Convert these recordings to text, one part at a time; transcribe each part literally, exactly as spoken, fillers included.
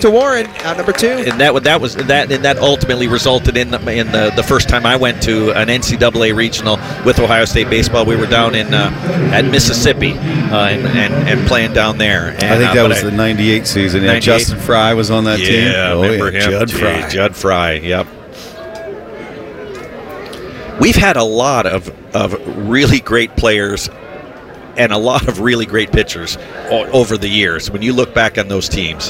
to Warren, out number two. And that that was that and that ultimately resulted in the, in the, the first time I went to an N C double A regional with Ohio State baseball. We were down in uh, at Mississippi uh, and, and and playing down there. And, I think that uh, was I, the ninety-eight season. Yeah, ninety-eight. Justin Fry was on that yeah, team. Yeah, oh, remember yeah, him? Judd Gee, Fry. Judd Fry. Yep. We've had a lot of, of really great players and a lot of really great pitchers o- over the years when you look back on those teams.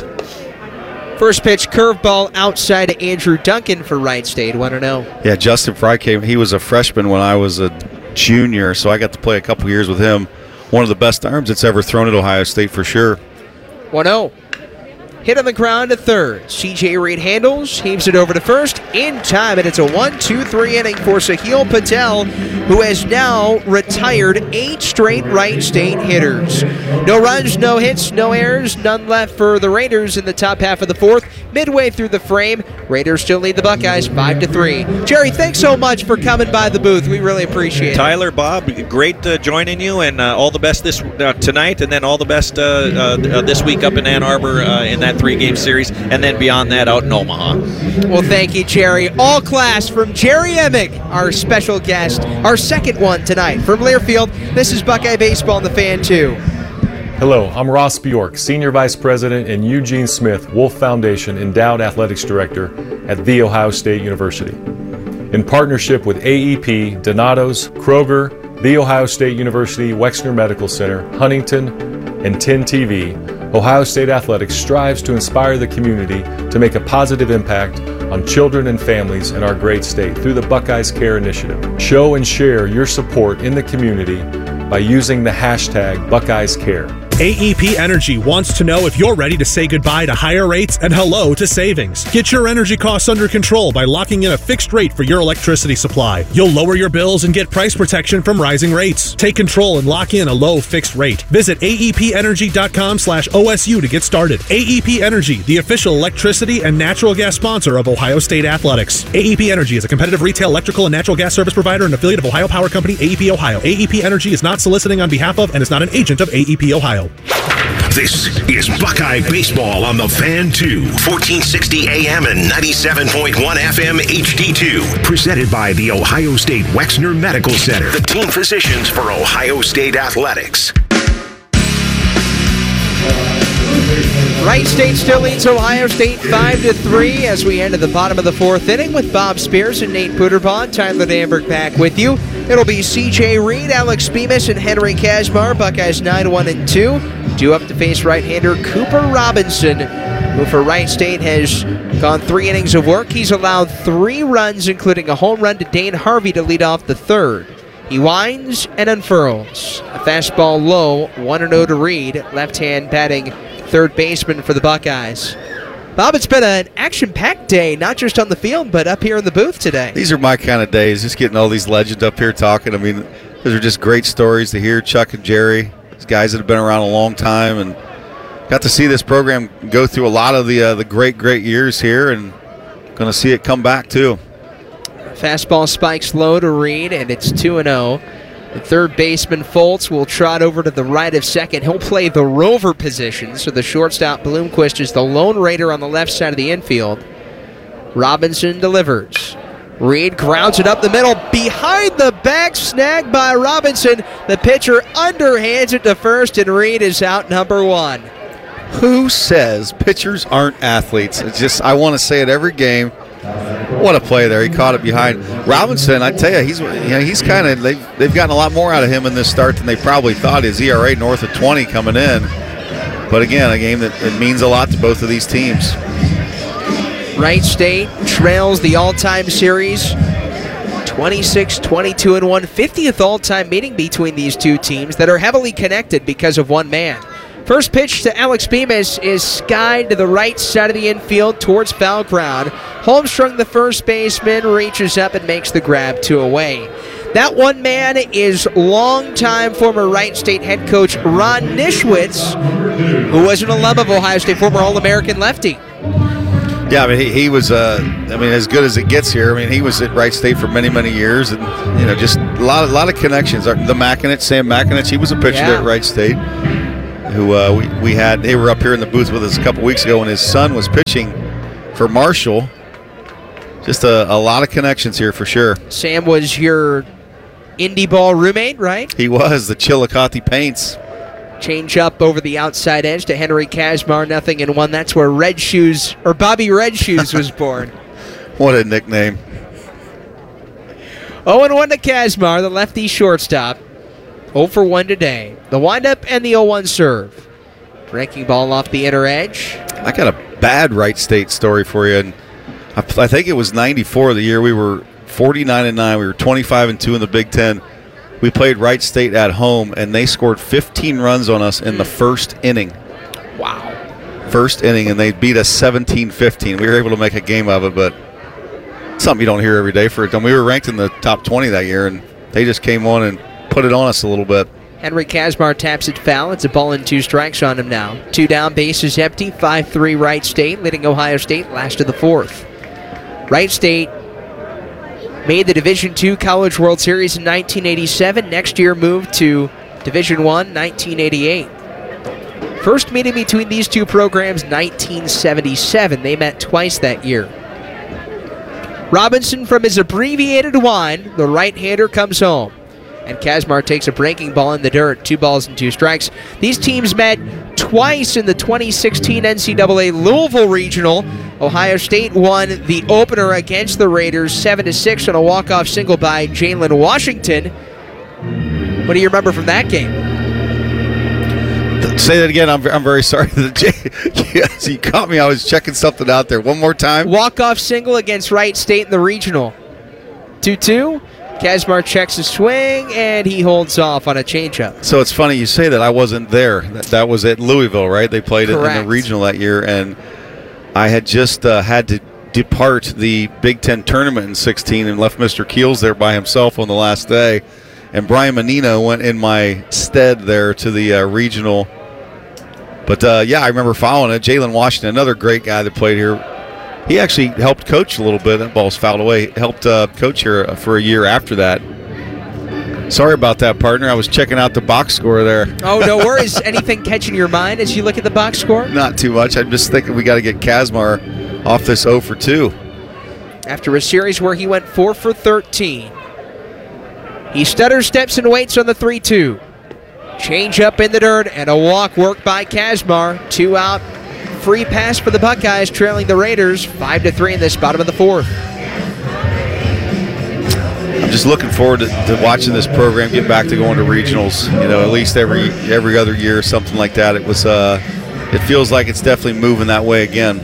First pitch, curveball outside of Andrew Duncan for Wright State, one and oh. Yeah, Justin Fry came. He was a freshman when I was a junior, so I got to play a couple years with him. One of the best arms that's ever thrown at Ohio State for sure. one oh. Hit on the ground to third. C J Reed handles, heaves it over to first in time, and it's a one two three inning for Sahil Patel, who has now retired eight straight Wright State hitters. No runs, no hits, no errors, none left for the Raiders in the top half of the fourth. Midway through the frame, Raiders still lead the Buckeyes five to three. Jerry, thanks so much for coming by the booth. We really appreciate it. Tyler, Bob, great uh, joining you, and uh, all the best this uh, tonight, and then all the best uh, uh, this week up in Ann Arbor uh, in that three-game series, and then beyond that out in Omaha. Well, thank you, Jerry. All class from Jerry Emick, our special guest, our second one tonight from Learfield. This is Buckeye Baseball on the Fan two. Hello, I'm Ross Bjork, Senior Vice President and Eugene Smith, Wolf Foundation Endowed Athletics Director at The Ohio State University. In partnership with A E P, Donato's, Kroger, The Ohio State University Wexner Medical Center, Huntington, and ten T V, Ohio State Athletics strives to inspire the community to make a positive impact on children and families in our great state through the Buckeyes Care Initiative. Show and share your support in the community by using the hashtag Buckeyes Care. A E P Energy wants to know if you're ready to say goodbye to higher rates and hello to savings. Get your energy costs under control by locking in a fixed rate for your electricity supply. You'll lower your bills and get price protection from rising rates. Take control and lock in a low fixed rate. Visit A E P energy dot com slash O S U to get started. A E P Energy, the official electricity and natural gas sponsor of Ohio State Athletics. A E P Energy is a competitive retail electrical and natural gas service provider and affiliate of Ohio Power Company, A E P Ohio. A E P Energy is not soliciting on behalf of and is not an agent of A E P Ohio. This is Buckeye Baseball on the Fan two, fourteen sixty A M and ninety-seven point one F M H D two. Presented by the Ohio State Wexner Medical Center, the team physicians for Ohio State Athletics. Wright State still leads Ohio State five to three as we enter the bottom of the fourth inning with Bob Spears and Nate Puderbaugh. Tyler Danberg back with you. It'll be C J Reed, Alex Bemis, and Henry Kazmar. Buckeyes nine one and two. Due up to face right-hander Cooper Robinson, who for Wright State has gone three innings of work. He's allowed three runs, including a home run to Dane Harvey to lead off the third. He winds and unfurls. A fastball low, one and oh to Reed, left-hand batting third baseman for the Buckeyes. Bob, it's been an action-packed day, not just on the field, but up here in the booth today. These are my kind of days, just getting all these legends up here talking. I mean, those are just great stories to hear. Chuck and Jerry, these guys that have been around a long time, and got to see this program go through a lot of the uh, the great, great years here, and going to see it come back, too. Fastball spikes low to Reed, and it's two and oh. The third baseman, Foltz, will trot over to the right of second. He'll play the rover position, so the shortstop, Bloomquist, is the lone Raider on the left side of the infield. Robinson delivers. Reed grounds it up the middle. Behind the back, snagged by Robinson. The pitcher underhands it to first, and Reed is out number one. Who says pitchers aren't athletes? It's just, I want to say it every game. What a play there. He caught it behind. Robinson, I tell you, he's you know, he's kind of, they've, they've gotten a lot more out of him in this start than they probably thought. His E R A north of twenty coming in. But again, a game that it means a lot to both of these teams. Wright State trails the all-time series twenty-six twenty-two and one, fiftieth all-time meeting between these two teams that are heavily connected because of one man. First pitch to Alex Bemis is skied to the right side of the infield towards foul ground. Holmstrung, the first baseman, reaches up and makes the grab, two away. That one man is longtime former Wright State head coach Ron Nischwitz, who was an alum of Ohio State, former All-American lefty. Yeah, I mean, he, he was, uh, I mean, as good as it gets here. I mean, he was at Wright State for many, many years, and, you know, just a lot, a lot of connections. The Makinich, Sam Makinich, he was a pitcher yeah. at Wright State. who uh, we, we had. They were up here in the booth with us a couple weeks ago, and his son was pitching for Marshall. Just a, a lot of connections here for sure. Sam was your indie ball roommate, right? He was, the Chillicothe Paints. Change up over the outside edge to Henry Kazmar, nothing in one. That's where Red Shoes, or Bobby Red Shoes was born. What a nickname. oh and one to Kazmar, the lefty shortstop. oh for one today. The windup and the oh one serve. Breaking ball off the inner edge. I got a bad Wright State story for you. And I, I think it was ninety-four, the year we were forty-nine and nine. We were twenty-five and two in the Big Ten. We played Wright State at home, and they scored fifteen runs on us in the first inning. Wow. First inning, and they beat us seventeen fifteen. We were able to make a game of it, but something you don't hear every day for it. We were ranked in the top twenty that year, and they just came on and put it on us a little bit. Henry Kazmar taps it foul. It's a ball and two strikes on him now. Two down, bases empty. five three Wright State, leading Ohio State last of the fourth. Wright State made the Division two College World Series in nineteen eighty-seven. Next year moved to Division one, nineteen eighty-eight. First meeting between these two programs, nineteen seventy-seven. They met twice that year. Robinson from his abbreviated wine, the right-hander comes home. And Kazmar takes a breaking ball in the dirt. Two balls and two strikes. These teams met twice in the twenty sixteen N C double A Louisville Regional. Ohio State won the opener against the Raiders seven to six on a walk-off single by Jalen Washington. What do you remember from that game? Say that again. I'm, I'm very sorry. Yes, you caught me. I was checking something out there. One more time. Walk-off single against Wright State in the regional. two two. Kazmar checks his swing, and he holds off on a changeup. So it's funny you say that. I wasn't there. That, that was at Louisville, right? They played it in the regional that year, and I had just uh, had to depart the Big Ten tournament in sixteen and left Mister Keels there by himself on the last day. And Brian Menino went in my stead there to the uh, regional. But, uh, yeah, I remember following it. Jalen Washington, another great guy that played here. He actually helped coach a little bit. That ball's fouled away. Helped uh, coach here for a year after that. Sorry about that, partner. I was checking out the box score there. Oh, no worries. Anything catching your mind as you look at the box score? Not too much. I'm just thinking we got to get Kazmar off this oh for two. After a series where he went four for thirteen. He stutters, steps, and waits on the three two. Change up in the dirt, and a walk worked by Kazmar. Two out. Free pass for the Buckeyes, trailing the Raiders five to three in this bottom of the fourth. I'm just looking forward to, to watching this program get back to going to regionals. You know, at least every every other year, something like that. It was. Uh, it feels like it's definitely moving that way again.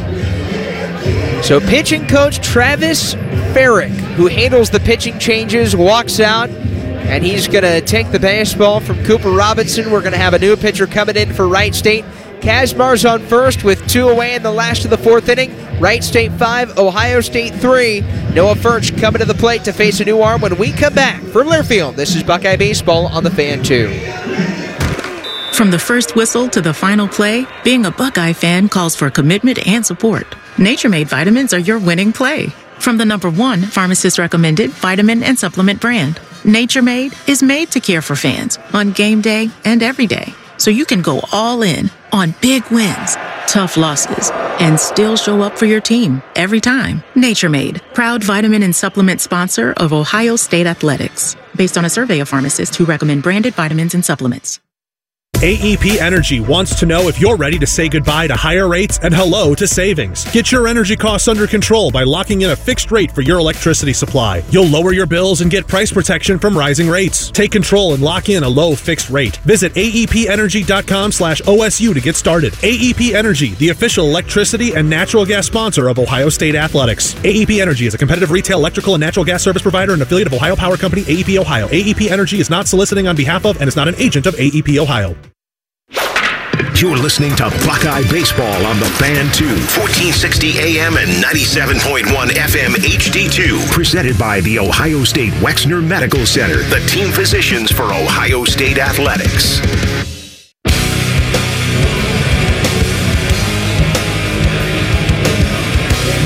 So pitching coach Travis Farrick, who handles the pitching changes, walks out, and he's going to take the baseball from Cooper Robinson. We're going to have a new pitcher coming in for Wright State. Kazmar's on first with two away in the last of the fourth inning. Wright State five, Ohio State three. Noah Furch coming to the plate to face a new arm when we come back from Learfield. This is Buckeye Baseball on the Fan two. From the first whistle to the final play, being a Buckeye fan calls for commitment and support. Nature Made vitamins are your winning play. From the number one pharmacist-recommended vitamin and supplement brand, Nature Made is made to care for fans on game day and every day. So you can go all in on big wins, tough losses, and still show up for your team every time. Nature Made, proud vitamin and supplement sponsor of Ohio State Athletics, based on a survey of pharmacists who recommend branded vitamins and supplements. A E P Energy wants to know if you're ready to say goodbye to higher rates and hello to savings. Get your energy costs under control by locking in a fixed rate for your electricity supply. You'll lower your bills and get price protection from rising rates. Take control and lock in a low fixed rate. Visit A E P energy dot com slash O S U to get started. A E P Energy, the official electricity and natural gas sponsor of Ohio State Athletics. A E P Energy is a competitive retail electrical and natural gas service provider and affiliate of Ohio Power Company, A E P Ohio. A E P Energy is not soliciting on behalf of and is not an agent of A E P Ohio. You're listening to Buckeye Baseball on the Fan two, fourteen sixty A M and ninety-seven point one F M H D two. Presented by the Ohio State Wexner Medical Center, the team physicians for Ohio State Athletics.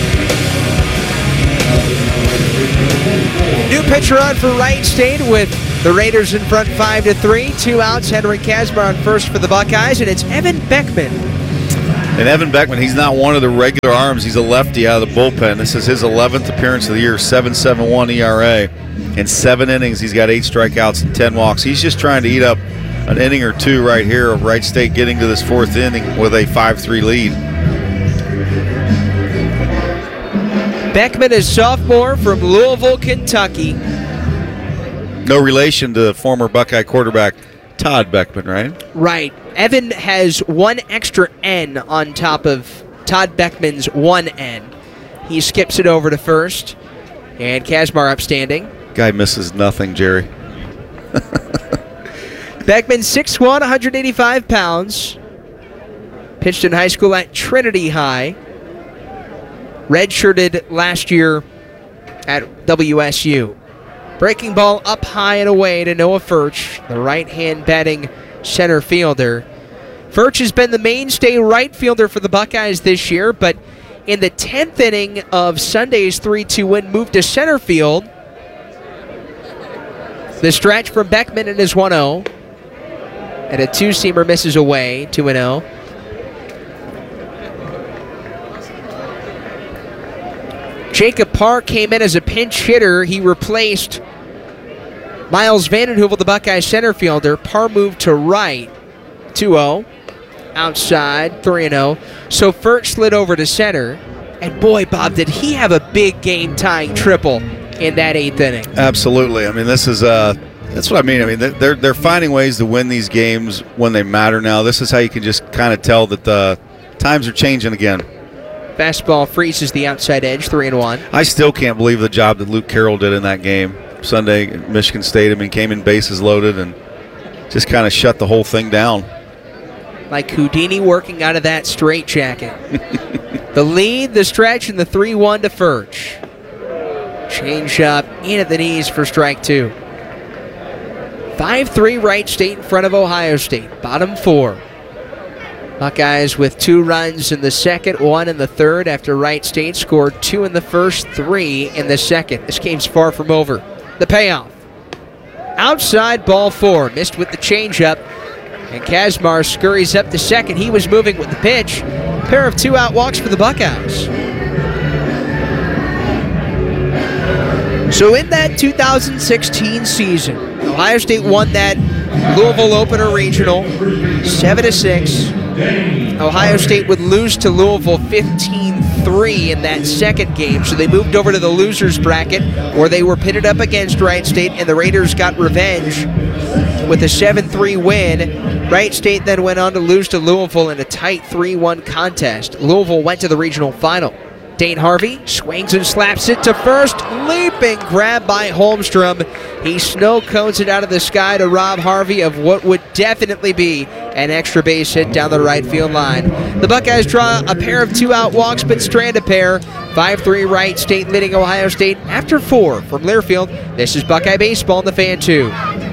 New pitcher on for Wright State with The Raiders in front five to three. Two outs. Henry Kazmar on first for the Buckeyes, and it's Evan Beckman. And Evan Beckman, he's not one of the regular arms. He's a lefty out of the bullpen. This is his eleventh appearance of the year, seven point seven one E R A. In seven innings, he's got eight strikeouts and ten walks. He's just trying to eat up an inning or two right here of Wright State getting to this fourth inning with a five three lead. Beckman is sophomore from Louisville, Kentucky. No relation to former Buckeye quarterback Todd Beckman, right? Right. Evan has one extra N on top of Todd Beckman's one N. He skips it over to first, and Kazmar upstanding. Guy misses nothing, Jerry. Beckman, six one, one hundred eighty-five pounds. Pitched in high school at Trinity High. Redshirted last year at W S U. Breaking ball up high and away to Noah Furch, the right-hand batting center fielder. Furch has been the mainstay right fielder for the Buckeyes this year, but in the tenth inning of Sunday's three two win, moved to center field. The stretch from Beckman and his one oh. And a two-seamer misses away, two and oh. Jacob Park came in as a pinch hitter. He replaced Miles Vandenheuvel, the Buckeye center fielder. Parr moved to right, two oh. Outside, three and oh. So Furch slid over to center. And boy, Bob, did he have a big game-tying triple in that eighth inning. Absolutely. I mean, this is uh, that's what I mean. I mean, they're they're finding ways to win these games when they matter now. This is how you can just kind of tell that the times are changing again. Fastball freezes the outside edge, three and one. I still can't believe the job that Luke Carroll did in that game Sunday at Michigan State. I mean, came in bases loaded and just kind of shut the whole thing down. Like Houdini working out of that straitjacket. The lead, the stretch, and the three one to Furch. Change up in at the knees for strike two. five three Wright State in front of Ohio State. Bottom four. Buckeyes with two runs in the second, one in the third after Wright State scored two in the first, three in the second. This game's far from over. The payoff. Outside ball four. Missed with the changeup. And Kazmar scurries up to second. He was moving with the pitch. Pair of two-out walks for the Buckeyes. So in that two thousand sixteen season, Ohio State won that Louisville Opener Regional seven to six. Ohio State would lose to Louisville fifteen three in that second game, so they moved over to the losers bracket where they were pitted up against Wright State, and the Raiders got revenge with a seven three win. Wright State then went on to lose to Louisville in a tight three one contest. Louisville went to the regional final. Dane Harvey swings and slaps it to first. Leaping grab by Holmstrom. He snow cones it out of the sky to rob Harvey of what would definitely be an extra base hit down the right field line. The Buckeyes draw a pair of two-out walks, but strand a pair. five three Wright State leading Ohio State after four from Learfield. This is Buckeye Baseball on the Fan two.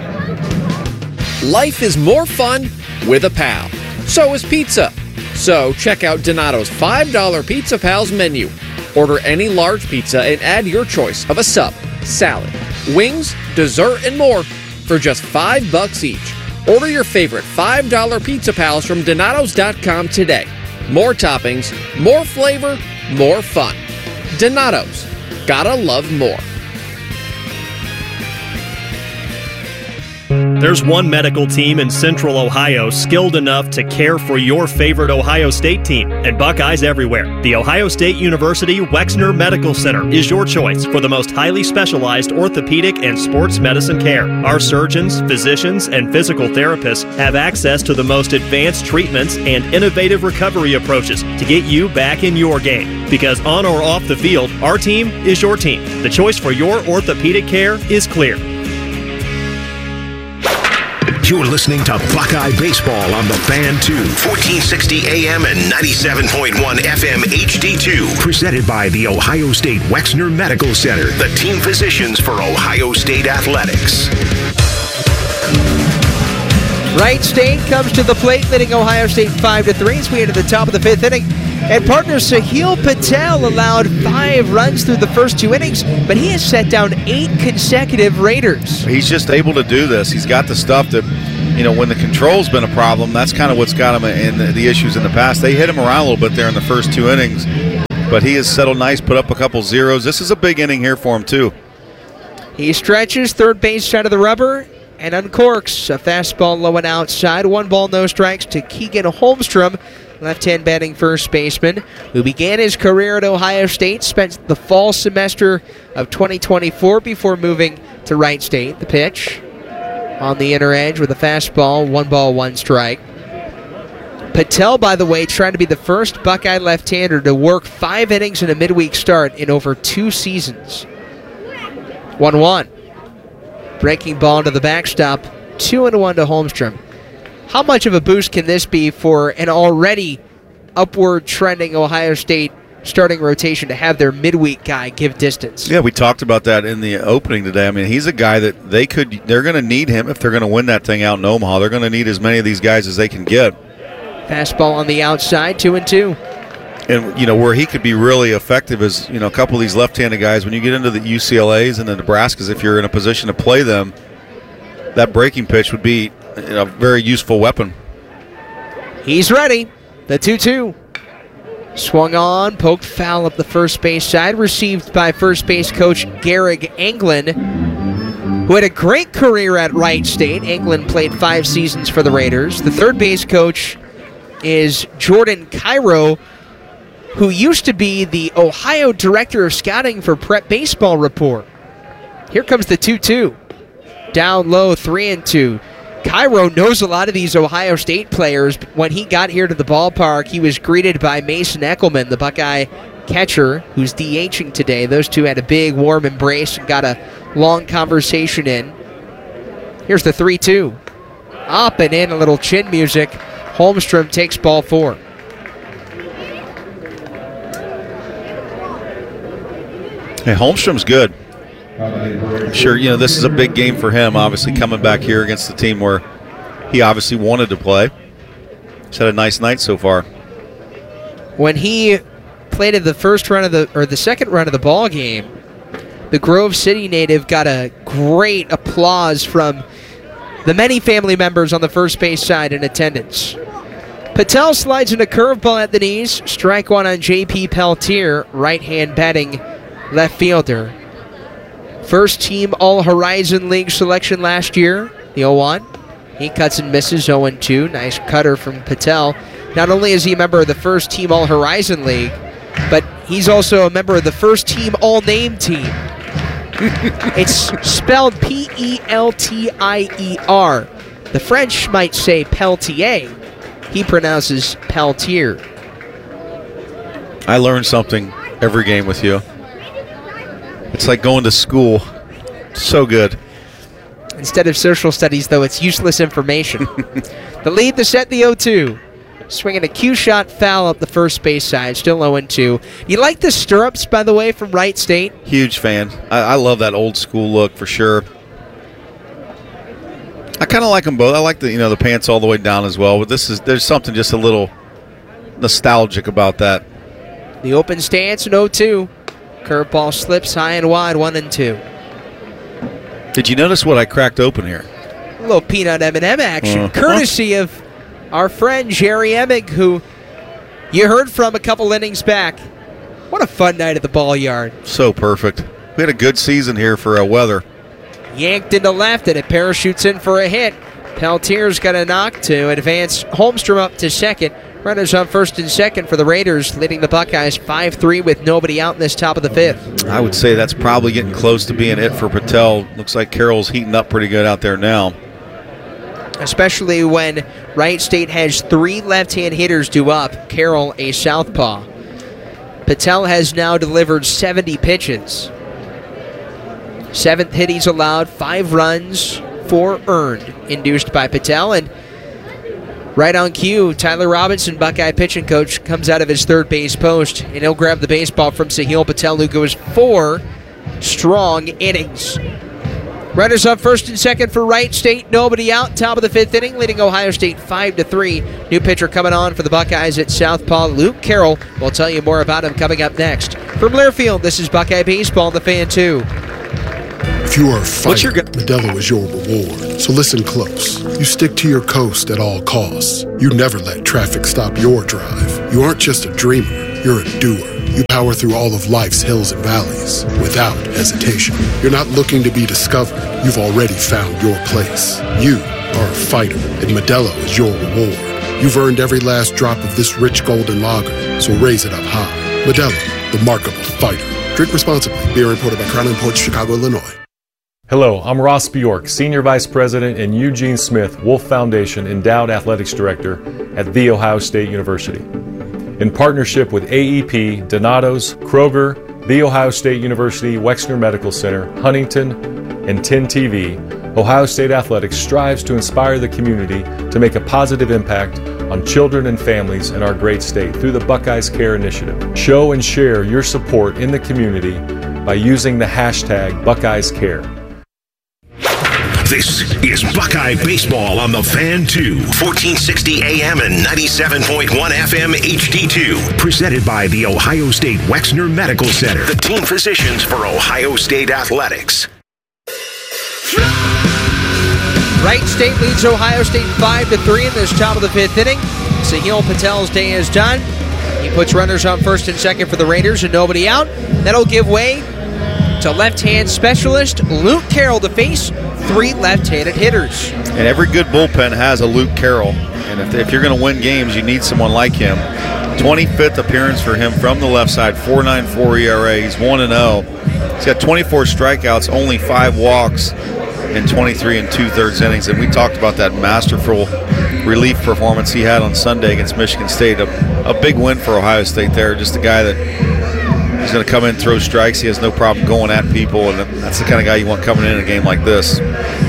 Life is more fun with a pal. So is pizza. So check out Donato's five dollar Pizza Pals menu. Order any large pizza and add your choice of a sub, salad, wings, dessert, and more for just five bucks each. Order your favorite five dollar Pizza Pals from Donatos dot com today. More toppings, more flavor, more fun. Donatos. Gotta love more. There's one medical team in Central Ohio skilled enough to care for your favorite Ohio State team, and Buckeyes everywhere. The Ohio State University Wexner Medical Center is your choice for the most highly specialized orthopedic and sports medicine care. Our surgeons, physicians, and physical therapists have access to the most advanced treatments and innovative recovery approaches to get you back in your game. Because on or off the field, our team is your team. The choice for your orthopedic care is clear. You're listening to Buckeye Baseball on the Fan two, fourteen sixty A M and ninety-seven point one F M H D two. Presented by the Ohio State Wexner Medical Center, the team physicians for Ohio State athletics. Wright State comes to the plate, leading Ohio State five to three as we enter the top of the fifth inning. And partner Sahil Patel allowed five runs through the first two innings, but he has set down eight consecutive Raiders. He's just able to do this. He's got the stuff that, you know, when the control's been a problem, that's kind of what's got him in the, the issues in the past. They hit him around a little bit there in the first two innings, but he has settled nice, put up a couple zeros. This is a big inning here for him, too. He stretches third base side of the rubber and uncorks a fastball low and outside. One ball, no strikes to Keegan Holmstrom, left-hand batting first baseman, who began his career at Ohio State, spent the fall semester of twenty twenty-four before moving to Wright State. The pitch on the inner edge with a fastball, one ball, one strike. Patel, by the way, trying to be the first Buckeye left-hander to work five innings in a midweek start in over two seasons. one one. Breaking ball to the backstop, two and one to Holmstrom. How much of a boost can this be for an already upward trending Ohio State starting rotation to have their midweek guy give distance? Yeah, we talked about that in the opening today. I mean, he's a guy that they could, they're going to need him if they're going to win that thing out in Omaha. They're going to need as many of these guys as they can get. Fastball on the outside, two and two. And, you know, where he could be really effective is, you know, a couple of these left-handed guys, when you get into the U C L As and the Nebraskas, if you're in a position to play them, that breaking pitch would be a very useful weapon. He's ready. The two two. Swung on, poked foul up the first base side, received by first base coach Garrig Anglin, who had a great career at Wright State. Anglin played five seasons for the Raiders. The third base coach is Jordan Cairo, who used to be the Ohio Director of Scouting for Prep Baseball Report. Here comes the two two. Down low, three and two. Cairo knows a lot of these Ohio State players. When he got here to the ballpark, he was greeted by Mason Eckelman, the Buckeye catcher, who's DHing today. Those two had a big, warm embrace and got a long conversation in. Here's the three two. Up and in, a little chin music. Holmstrom takes ball four. Hey, Holmstrom's good. I'm sure, you know, this is a big game for him, obviously, coming back here against the team where he obviously wanted to play. He's had a nice night so far. When he played at the first run of the, or the second run of the ball game, the Grove City native got a great applause from the many family members on the first base side in attendance. Patel slides in a curveball at the knees. Strike one on J P Peltier, right-hand batting left fielder. First team All-Horizon League selection last year, the oh one. He cuts and misses, oh and two. Nice cutter from Patel. Not only is he a member of the first team All-Horizon League, but he's also a member of the first team All-Name team. It's spelled P E L T I E R. The French might say Peltier. He pronounces Peltier. I learn something every game with you. It's like going to school. So good. Instead of social studies, though, it's useless information. The lead to set the oh two. Swinging a cue shot foul up the first base side. Still oh and two. You like the stirrups, by the way, from Wright State? Huge fan. I, I love that old school look for sure. I kind of like them both. I like the you know the pants all the way down as well. But this is there's something just a little nostalgic about that. The open stance in oh two. Curveball slips high and wide, one and two. Did you notice what I cracked open here? A little peanut M and M action, uh-huh. courtesy of our friend Jerry Emig, who you heard from a couple innings back. What a fun night at the ball yard. So perfect. We had a good season here for uh, weather. Yanked into left, and it parachutes in for a hit. Peltier's got a knock to advance Holmstrom up to second. Runners on first and second for the Raiders, leading the Buckeyes five three with nobody out in this top of the fifth. I would say that's probably getting close to being it for Patel. Looks like Carroll's heating up pretty good out there now. Especially when Wright State has three left-hand hitters due up, Carroll a southpaw. Patel has now delivered seventy pitches. Seventh hit he's allowed, five runs, four earned, induced by Patel. And right on cue, Tyler Robinson, Buckeye pitching coach, comes out of his third base post, and he'll grab the baseball from Sahil Patel, who goes four strong innings. Runners up first and second for Wright State. Nobody out. Top of the fifth inning, leading Ohio State five to three. New pitcher coming on for the Buckeyes at Southpaw, Luke Carroll. We'll tell you more about him coming up next. From Learfield, this is Buckeye Baseball, the Fan two. If you are a fighter, Modelo is your reward. So listen close. You stick to your coast at all costs. You never let traffic stop your drive. You aren't just a dreamer, you're a doer. You power through all of life's hills and valleys without hesitation. You're not looking to be discovered. You've already found your place. You are a fighter, and Modelo is your reward. You've earned every last drop of this rich golden lager, so raise it up high. Modelo, the mark of a fighter. Drink responsibly. Beer imported by Crown Imports, Chicago, Illinois. Hello, I'm Ross Bjork, Senior Vice President and Eugene Smith Wolf Foundation Endowed Athletics Director at The Ohio State University. In partnership with A E P, Donato's, Kroger, The Ohio State University Wexner Medical Center, Huntington, and ten T V, Ohio State Athletics strives to inspire the community to make a positive impact on children and families in our great state through the Buckeyes Care Initiative. Show and share your support in the community by using the hashtag Buckeyes Care. This is Buckeye Baseball on the Fan two, fourteen sixty A M and ninety-seven point one F M H D two. Presented by the Ohio State Wexner Medical Center, the team physicians for Ohio State Athletics. Wright State leads Ohio State five to three in this top of the fifth inning. Sahil Patel's day is done. He puts runners on first and second for the Raiders and nobody out. That'll give way to left-hand specialist Luke Carroll to face three left-handed hitters. And every good bullpen has a Luke Carroll. And if, if you're going to win games, you need someone like him. twenty-fifth appearance for him from the left side, four point nine four E R A. He's one and oh. He's got twenty-four strikeouts, only five walks in twenty-three and two-thirds innings. And we talked about that masterful relief performance he had on Sunday against Michigan State. A, a big win for Ohio State there. Just a guy that he's going to come in and throw strikes. He has no problem going at people, and that's the kind of guy you want coming in a game like this.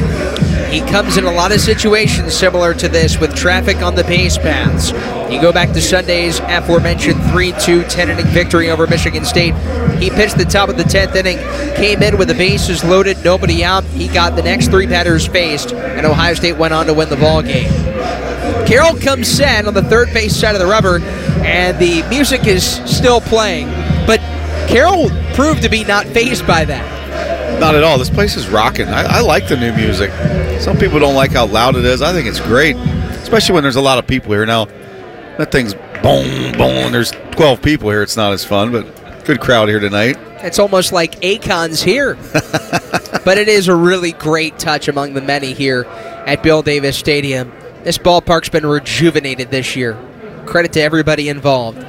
He comes in a lot of situations similar to this with traffic on the base paths. You go back to Sunday's aforementioned three two ten-inning victory over Michigan State. He pitched the top of the tenth inning, came in with the bases loaded, nobody out. He got the next three batters faced, and Ohio State went on to win the ball game. Carroll comes set on the third base side of the rubber, and the music is still playing. But Carroll proved to be not fazed by that. Not at all. This place is rocking. I, I like the new music. Some people don't like how loud it is. I think it's great, especially when there's a lot of people here. Now, that thing's boom, boom. There's twelve people here. It's not as fun, but good crowd here tonight. It's almost like Akon's here. But it is a really great touch among the many here at Bill Davis Stadium. This ballpark's been rejuvenated this year. Credit to everybody involved.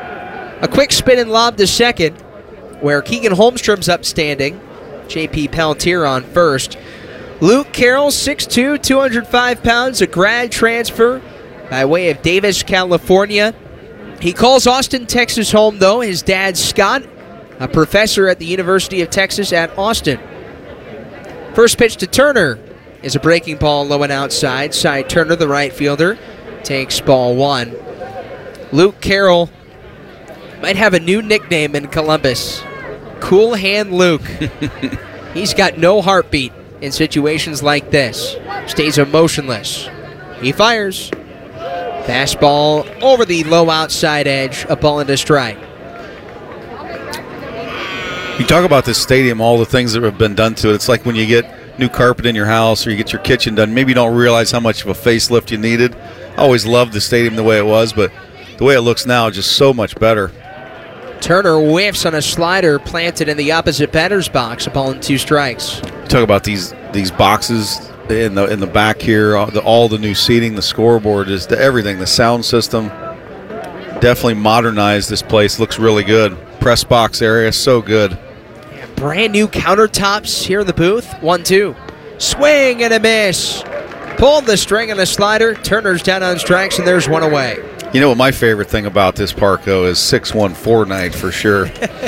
A quick spin and lob to second, where Keegan Holmstrom's upstanding. J P Pelletier on first. Luke Carroll, six two, two hundred five pounds, a grad transfer by way of Davis, California. He calls Austin, Texas home, though. His dad, Scott, a professor at the University of Texas at Austin. First pitch to Turner is a breaking ball low and outside. Cy Turner, the right fielder, takes ball one. Luke Carroll might have a new nickname in Columbus. Cool Hand Luke. He's got no heartbeat in situations like this. Stays emotionless. He fires. Fastball over the low outside edge. A ball into strike. You talk about this stadium, all the things that have been done to it. It's like when you get new carpet in your house or you get your kitchen done, maybe you don't realize how much of a facelift you needed. I always loved the stadium the way it was, but the way it looks now is just so much better. Turner whiffs on a slider planted in the opposite batter's box. A ball and two strikes. Talk about these these boxes in the in the back here, all the, all the new seating, the scoreboard, just everything, the sound system. Definitely modernized this place. Looks really good. Press box area, so good. Yeah, brand new countertops here in the booth. One two, swing and a miss. Pulled the string on a slider. Turner's down on strikes, and there's one away. You know what my favorite thing about this park, though, is six one four night for sure.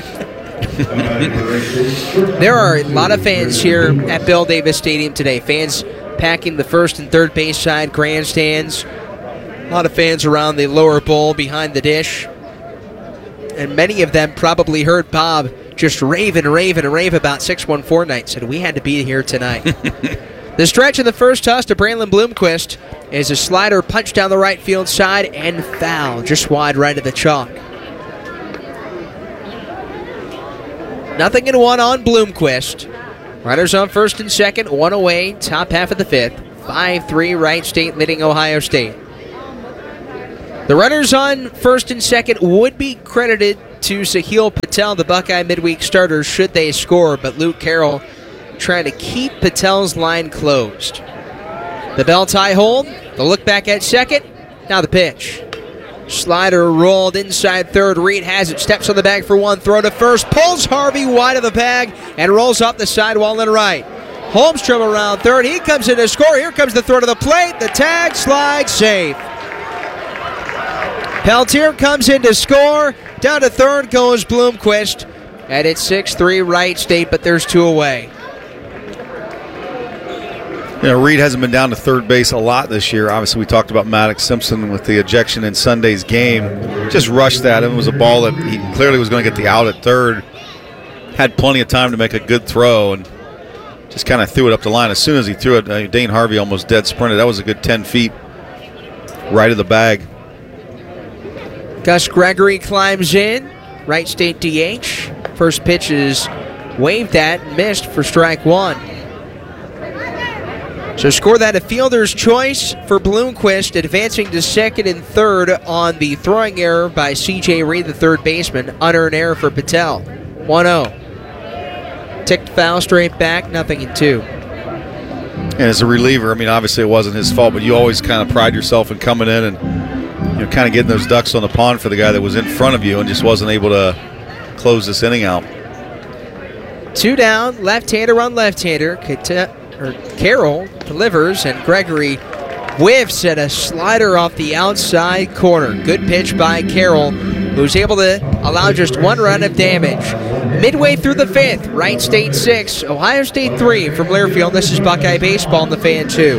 There are a lot of fans here at Bill Davis Stadium today. Fans packing the first and third base side grandstands. A lot of fans around the lower bowl behind the dish. And many of them probably heard Bob just rave and rave and rave about six one four night. Said we had to be here tonight. The stretch in the first toss to Braylon Bloomquist is a slider punch down the right field side and foul, just wide right of the chalk. Nothing in one on Bloomquist. Runners on first and second, one away, top half of the fifth. five three Wright State leading Ohio State. The runners on first and second would be credited to Sahil Patel, the Buckeye midweek starter, should they score, but Luke Carroll trying to keep Patel's line closed. The bell tie hold, the look back at second, now the pitch. Slider rolled inside third, Reed has it, steps on the bag for one, throw to first, pulls Harvey wide of the bag, and rolls off the sidewall and right. Holmstrom around third, he comes in to score, here comes the throw to the plate, the tag, slide, safe. Peltier comes in to score, down to third goes Bloomquist, and it's six three Wright State, but there's two away. You know, Reed hasn't been down to third base a lot this year. Obviously, we talked about Maddox Simpson with the ejection in Sunday's game. Just rushed that. It was a ball that he clearly was going to get the out at third. Had plenty of time to make a good throw and just kind of threw it up the line. As soon as he threw it, uh, Dane Harvey almost dead sprinted. That was a good ten feet right of the bag. Gus Gregory climbs in. Wright State D H. First pitch is waved at, missed for strike one. So score that a fielder's choice for Bloomquist, advancing to second and third on the throwing error by C J Reed, the third baseman. Unearned error for Patel. one oh. Ticked foul straight back, nothing in two. And as a reliever, I mean, obviously it wasn't his fault, but you always kind of pride yourself in coming in and, you know, kind of getting those ducks on the pond for the guy that was in front of you and just wasn't able to close this inning out. Two down, left-hander on left-hander. Carroll delivers, and Gregory whiffs at a slider off the outside corner. Good pitch by Carroll, who's able to allow just one run of damage. Midway through the fifth, Wright State six, Ohio State three from Learfield. This is Buckeye Baseball on the Fan two.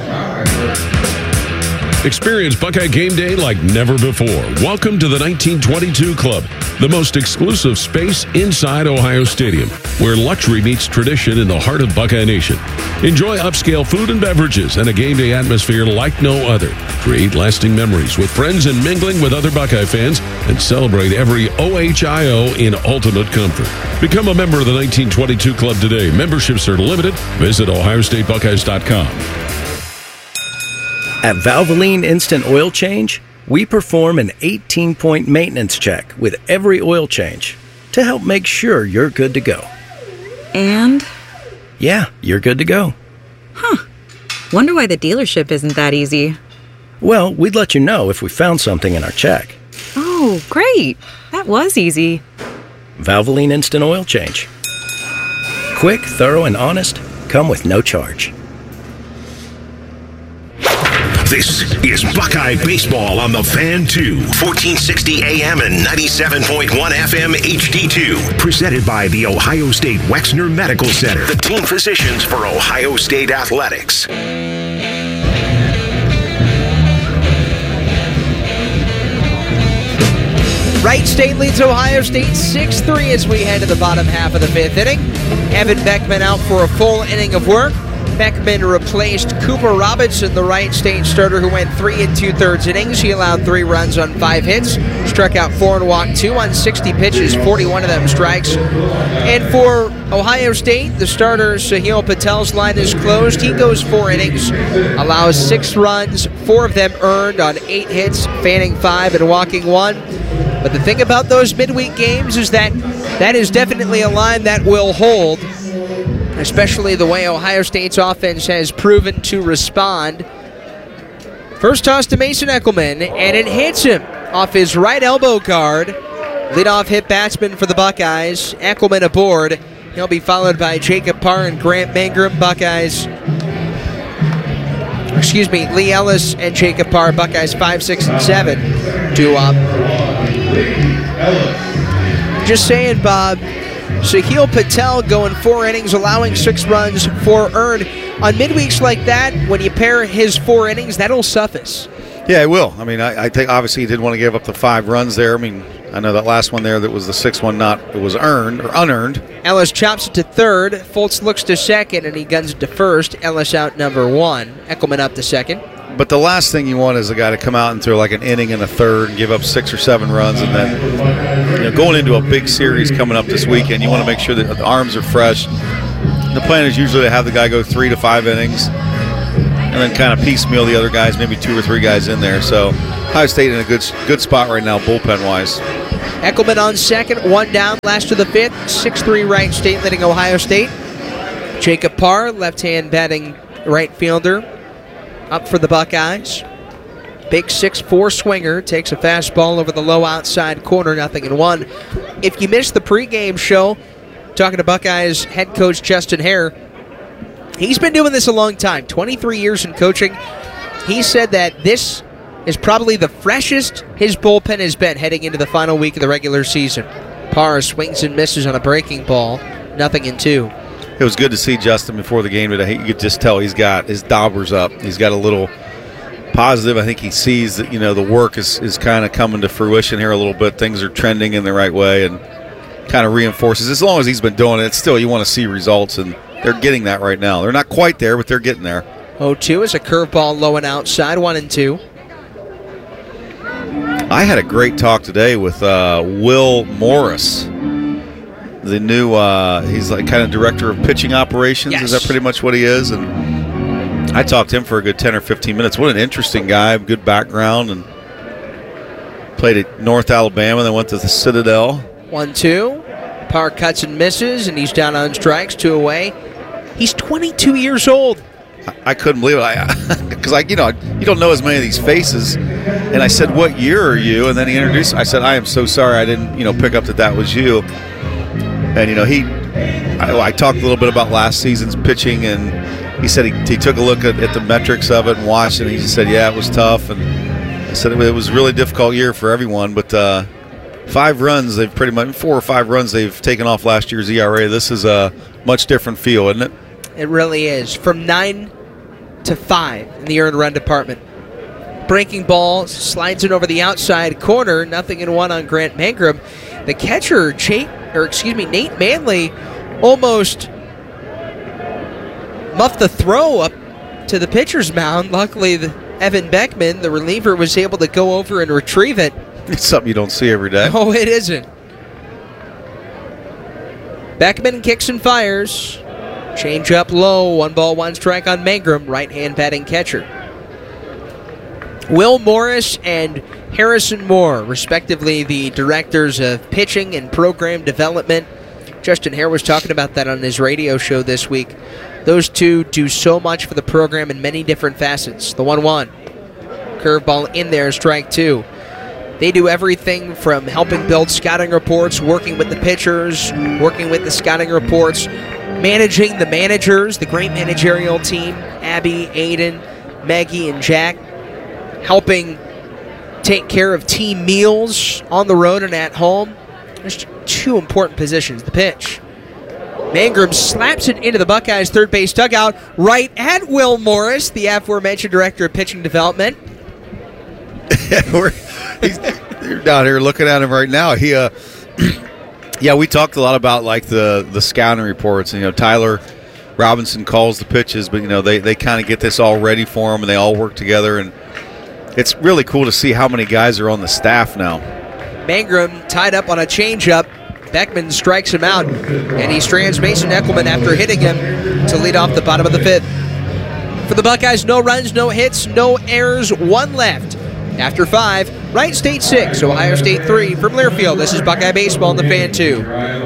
Experience Buckeye Game Day like never before. Welcome to the nineteen twenty-two Club, the most exclusive space inside Ohio Stadium, where luxury meets tradition in the heart of Buckeye Nation. Enjoy upscale food and beverages and a game day atmosphere like no other. Create lasting memories with friends and mingling with other Buckeye fans, and celebrate every O H I O in ultimate comfort. Become a member of the nineteen twenty-two Club today. Memberships are limited. Visit ohio state buckeyes dot com. At Valvoline Instant Oil Change, we perform an eighteen-point maintenance check with every oil change to help make sure you're good to go. And? Yeah, you're good to go. Huh. Wonder why the dealership isn't that easy. Well, we'd let you know if we found something in our check. Oh, great. That was easy. Valvoline Instant Oil Change. Quick, thorough, and honest. Come with no charge. This is Buckeye Baseball on the Fan two, fourteen sixty A M and ninety-seven point one F M H D two. Presented by the Ohio State Wexner Medical Center, the team physicians for Ohio State Athletics. Wright State leads Ohio State six three as we head to the bottom half of the fifth inning. Evan Beckman out for a full inning of work. Beckman replaced Cooper Robinson, the Wright State starter, who went three and two-thirds innings. He allowed three runs on five hits, struck out four and walked two on sixty pitches, forty-one of them strikes. And for Ohio State, the starter, Sahil Patel's line is closed. He goes four innings, allows six runs, four of them earned on eight hits, fanning five and walking one. But the thing about those midweek games is that that is definitely a line that will hold, especially the way Ohio State's offense has proven to respond. First toss to Mason Eckelman, and it hits him off his right elbow guard. Leadoff hit batsman for the Buckeyes. Eckelman aboard. He'll be followed by Jacob Parr and Grant Mangrum. Buckeyes, excuse me, Lee Ellis and Jacob Parr. Buckeyes five, six, and seven. Two up. Just saying, Bob. Sahil Patel going four innings, allowing six runs, four earned. On midweeks like that, when you pair his four innings, that'll suffice. Yeah, it will. I mean, I, I think obviously he didn't want to give up the five runs there. I mean, I know that last one there that was the six one not, it was earned or unearned. Ellis chops it to third. Fultz looks to second, and he guns it to first. Ellis out number one. Eckelman up to second. But the last thing you want is a guy to come out and throw like an inning in a third and give up six or seven runs, and then, you know, going into a big series coming up this weekend, you want to make sure that the arms are fresh. The plan is usually to have the guy go three to five innings and then kind of piecemeal the other guys, maybe two or three guys in there. So Ohio State in a good good spot right now, bullpen-wise. Eckelman on second, one down, last to the fifth. six three Wright State leading Ohio State. Jacob Parr, left-hand batting right fielder, up for the Buckeyes. Big six four swinger, takes a fastball over the low outside corner, nothing in one. If you missed the pregame show, talking to Buckeyes head coach Justin Hare, he's been doing this a long time, twenty-three years in coaching. He said that this is probably the freshest his bullpen has been heading into the final week of the regular season. Parr swings and misses on a breaking ball, nothing in two. It was good to see Justin before the game today. You could just tell he's got his daubers up. He's got a little positive. I think he sees that, you know, the work is, is kind of coming to fruition here a little bit. Things are trending in the right way, and kind of reinforces. As long as he's been doing it, still you want to see results, and they're getting that right now. They're not quite there, but they're getting there. oh two is a curveball low and outside, one and two. I had a great talk today with uh, Will Morris, the new, uh, he's like kind of director of pitching operations. Yes. Is that pretty much what he is? And I talked to him for a good ten or fifteen minutes. What an interesting guy, good background, and played at North Alabama, then went to the Citadel. one two. Parr cuts and misses, and he's down on strikes, two away. He's twenty-two years old. I, I couldn't believe it. Because, I, I, you know, you don't know as many of these faces. And I said, "What year are you?" And then he introduced, I said, "I am so sorry I didn't, you know, pick up that that was you." And, you know, he, I, I talked a little bit about last season's pitching, and he said he, he took a look at, at the metrics of it and watched it, and he just said, yeah, it was tough. And I said it was a really difficult year for everyone, but uh, five runs, they've pretty much, four or five runs they've taken off last year's E R A. This is a much different feel, isn't it? It really is. From nine to five in the earned run department. Breaking ball, slides it over the outside corner, nothing in one on Grant Mangrum. The catcher, Chait, or excuse me, Nate Manley, almost muffed the throw up to the pitcher's mound. Luckily, the, Evan Beckman, the reliever, was able to go over and retrieve it. It's something you don't see every day. No, it isn't. Beckman kicks and fires. Change up low, one ball, one strike on Mangrum, right-hand batting catcher. Will Morris and Harrison Moore, respectively, the directors of pitching and program development. Justin Hare was talking about that on his radio show this week. Those two do so much for the program in many different facets. The one one. Curveball in there, strike two. They do everything from helping build scouting reports, working with the pitchers, working with the scouting reports, managing the managers, the great managerial team, Abby, Aiden, Maggie, and Jack, helping take care of team meals on the road and at home. There's two important positions. The pitch. Mangrum slaps it into the Buckeyes' third base dugout, right at Will Morris, the aforementioned director of pitching development. We're he's, you're down here looking at him right now. He, uh, yeah, we talked a lot about like the the scouting reports. And, you know, Tyler Robinson calls the pitches, but you know they they kind of get this all ready for him, and they all work together. And it's really cool to see how many guys are on the staff now. Mangrum tied up on a changeup. Beckman strikes him out, and he strands Mason Eckelman after hitting him to lead off the bottom of the fifth. For the Buckeyes, no runs, no hits, no errors, one left. After five, Wright State six, Ohio State three. From Learfield, this is Buckeye Baseball on the Fan two.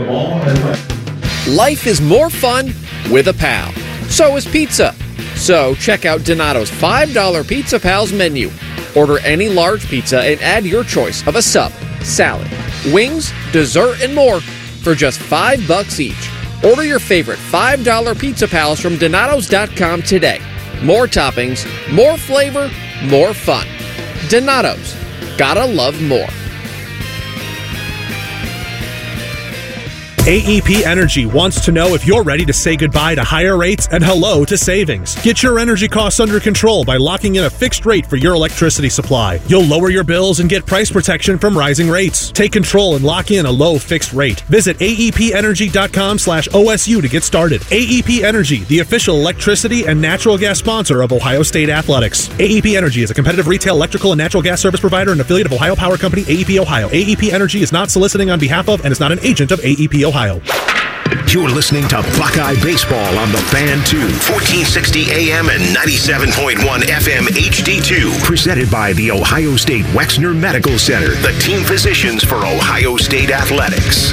Life is more fun with a pal. So is pizza. So check out Donato's five dollar Pizza Pals menu. Order any large pizza and add your choice of a sub, salad, wings, dessert, and more for just five bucks each. Order your favorite five dollar Pizza Pals from Donatos dot com today. More toppings, more flavor, more fun. Donatos. Gotta love more. A E P Energy wants to know if you're ready to say goodbye to higher rates and hello to savings. Get your energy costs under control by locking in a fixed rate for your electricity supply. You'll lower your bills and get price protection from rising rates. Take control and lock in a low fixed rate. Visit A E P energy dot com slash O S U to get started. A E P Energy, the official electricity and natural gas sponsor of Ohio State Athletics. A E P Energy is a competitive retail electrical and natural gas service provider and affiliate of Ohio Power Company, A E P Ohio. A E P Energy is not soliciting on behalf of and is not an agent of A E P Ohio. You're listening to Buckeye Baseball on the Fan two, fourteen sixty A M and ninety-seven point one F M H D two. Presented by the Ohio State Wexner Medical Center, the team physicians for Ohio State Athletics.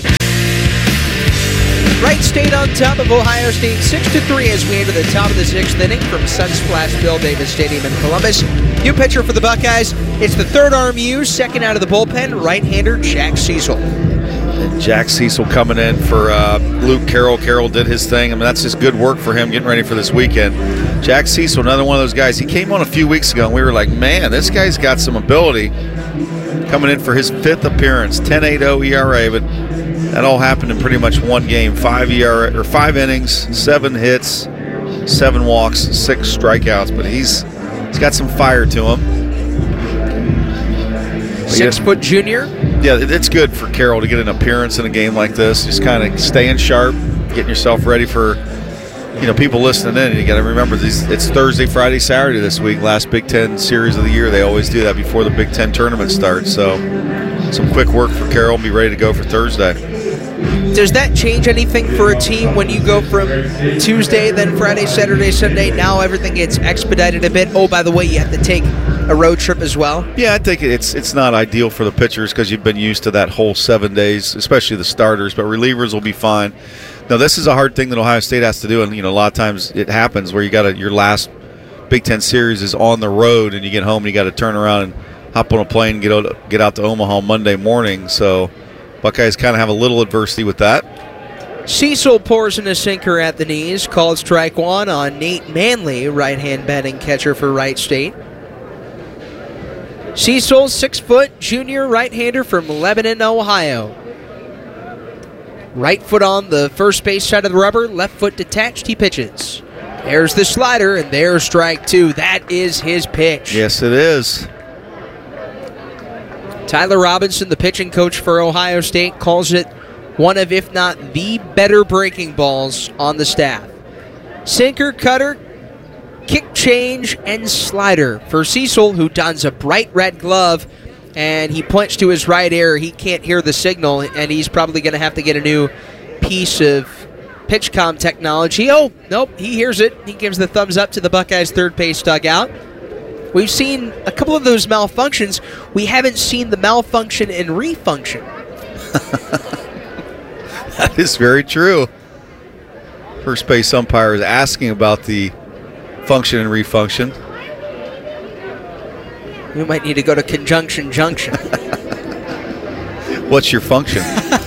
Wright State on top of Ohio State six to three as we enter the top of the sixth inning from Sunsplash Bill Davis Stadium in Columbus. New pitcher for the Buckeyes. It's the third arm used, second out of the bullpen, right-hander Jack Cecil. And Jack Cecil coming in for uh, Luke Carroll. Carroll did his thing. I mean, that's just good work for him getting ready for this weekend. Jack Cecil, another one of those guys. He came on a few weeks ago, and we were like, man, this guy's got some ability. Coming in for his fifth appearance, ten point eight oh E R A, but that all happened in pretty much one game. Five E R A, or five innings, seven hits, seven walks, six strikeouts. But he's he's got some fire to him. Six-foot junior. Yeah, it's good for Carroll to get an appearance in a game like this. Just kind of staying sharp, getting yourself ready for, you know, people listening in. You got to remember these. It's Thursday, Friday, Saturday this week. Last Big Ten series of the year. They always do that before the Big Ten tournament starts. So, some quick work for Carroll and be ready to go for Thursday. Does that change anything for a team when you go from Tuesday, then Friday, Saturday, Sunday? Now everything gets expedited a bit. Oh, by the way, you have to take a road trip as well? Yeah, I think it's it's not ideal for the pitchers because you've been used to that whole seven days, especially the starters, but relievers will be fine. Now, this is a hard thing that Ohio State has to do, and you know a lot of times it happens where you got your last Big Ten series is on the road, and you get home and you got to turn around and hop on a plane and get out, get out to Omaha Monday morning. So Buckeyes kind of have a little adversity with that. Cecil pours in a sinker at the knees, called strike one on Nate Manley, right-hand batting catcher for Wright State. Cecil, six-foot junior right-hander from Lebanon, Ohio. Right foot on the first base side of the rubber, left foot detached, he pitches. There's the slider, and there's strike two. That is his pitch. Yes, it is. Tyler Robinson, the pitching coach for Ohio State, calls it one of, if not the better breaking balls on the staff. Sinker, cutter, kick change, and slider for Cecil, who dons a bright red glove, and he points to his right ear. He can't hear the signal, and he's probably going to have to get a new piece of PitchCom technology. Oh, nope, he hears it. He gives the thumbs up to the Buckeyes' third base dugout. We've seen a couple of those malfunctions. We haven't seen the malfunction and refunction. That is very true. First base umpire is asking about the function and refunction. We might need to go to Conjunction Junction. What's your function?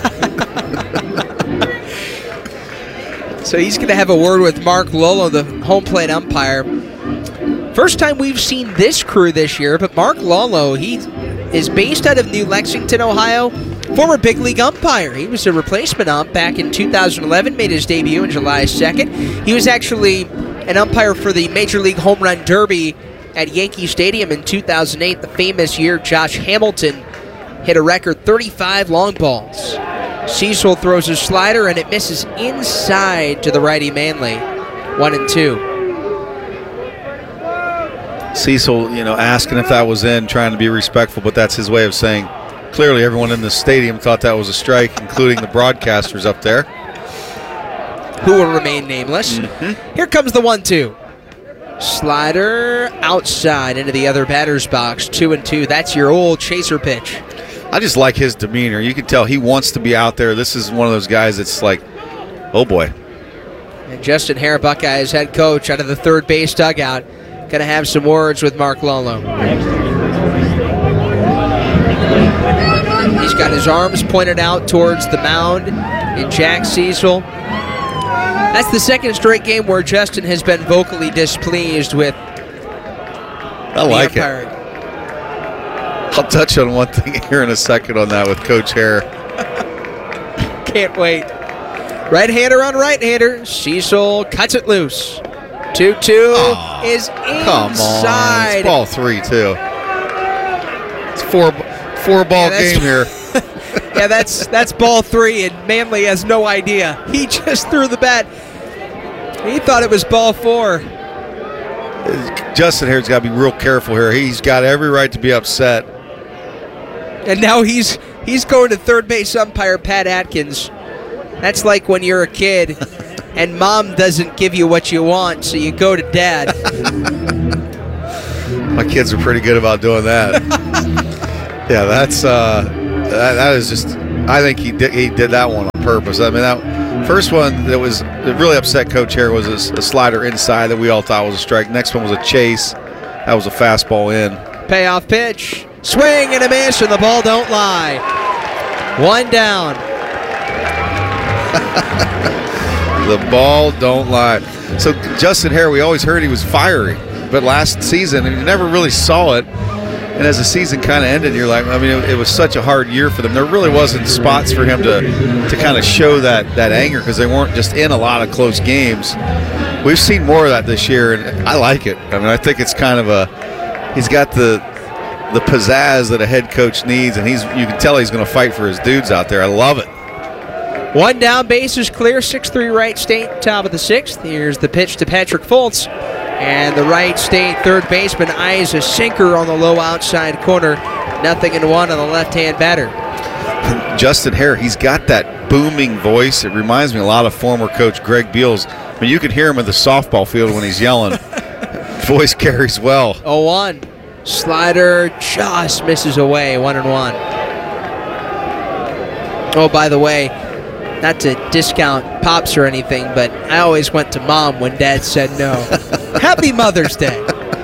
So he's going to have a word with Mark Lolo, the home plate umpire. First time we've seen this crew this year, but Mark Lolo, he is based out of New Lexington, Ohio. Former big league umpire. He was a replacement ump back in two thousand eleven, made his debut on July second. He was actually an umpire for the Major League Home Run Derby at Yankee Stadium in two thousand eight, the famous year Josh Hamilton hit a record thirty-five long balls. Cecil throws a slider, and it misses inside to the righty Manley. One and two. Cecil, you know, asking if that was in, trying to be respectful, but that's his way of saying clearly everyone in the stadium thought that was a strike, including the broadcasters up there. Who will remain nameless. Mm-hmm. Here comes the one two. Slider outside into the other batter's box. Two and two. That's your old chaser pitch. I just like his demeanor. You can tell he wants to be out there. This is one of those guys that's like, oh boy. And Justin Hare, Buckeyes head coach, out of the third base dugout, going to have some words with Mark Lolo. He's got his arms pointed out towards the mound in Jack Cecil. That's the second straight game where Justin has been vocally displeased with I like it. I'll touch on one thing here in a second on that with Coach Hare. can't wait. Right-hander on right-hander. Cecil cuts it loose. two two oh, is inside. Come on. It's ball three, too. It's four, four ball yeah, game here. Yeah, that's that's ball three, and Manley has no idea. He just threw the bat. He thought it was ball four. Justin here's got to be real careful here. He's got every right to be upset. And now he's he's going to third base umpire Pat Atkins. That's like when you're a kid and mom doesn't give you what you want, so you go to dad. My kids are pretty good about doing that. Yeah, that's uh, that, that is just. I think he did he did that one on purpose. I mean, that first one that was that really upset Coach Hare was a, a slider inside that we all thought was a strike. Next one was a chase. That was a fastball in. Payoff pitch. Swing and a miss, and the ball don't lie. One down. The ball don't lie. So Justin Hare, we always heard he was fiery, but last season, and you never really saw it. And as the season kind of ended, you're like, I mean, it, it was such a hard year for them. There really wasn't spots for him to to kind of show that that anger because they weren't just in a lot of close games. We've seen more of that this year, and I like it. I mean, I think it's kind of a he's got the the pizzazz that a head coach needs, and he's you can tell he's going to fight for his dudes out there. I love it. One down, base is clear. six three Wright State, top of the sixth. Here's the pitch to Patrick Fultz. And the Wright State third baseman eyes a sinker on the low outside corner. Nothing in one on the left-hand batter. Justin Hare, he's got that booming voice. It reminds me a lot of former coach Greg Beals. I mean, you can hear him in the softball field when he's yelling. Voice carries well. oh one. Slider just misses away, one and one. Oh, by the way, not to discount Pops or anything, but I always went to Mom when Dad said no. Happy Mother's Day.